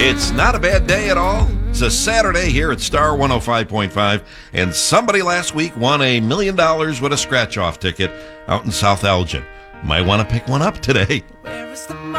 It's not a bad day at all. It's a Saturday here at Star 105.5, and somebody last week won $1 million with a scratch-off ticket out in South Elgin. Might want to pick one up today.